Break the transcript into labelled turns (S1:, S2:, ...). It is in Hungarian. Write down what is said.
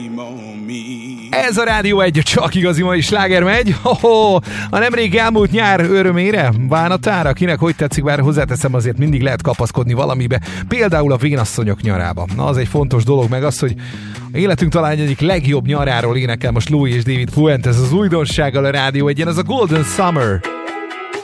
S1: Ez a Rádió 1, csak igazi mai sláger megy. A nemrég elmúlt nyár örömére, bánatára, kinek hogy tetszik, bár hozzáteszem, azért mindig lehet kapaszkodni valamibe. Például a vénasszonyok nyarába. Na, az egy fontos dolog, meg az, hogy életünk talán egyik legjobb nyaráról énekel most Louis és David Fuentes az újdonsággal a Rádió 1-en, ez a Golden Summer.